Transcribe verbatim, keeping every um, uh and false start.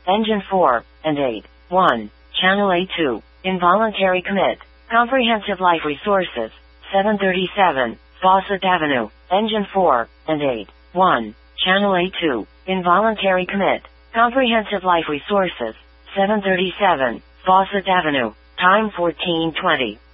Engine four, and eight. one. Channel A two. Involuntary commit. Comprehensive Life Resources. seven thirty-seven. Fawcett Avenue. Engine four, and eight. one. Channel A two. Involuntary commit. Comprehensive Life Resources. seven thirty-seven. Fawcett Avenue. Time fourteen twenty.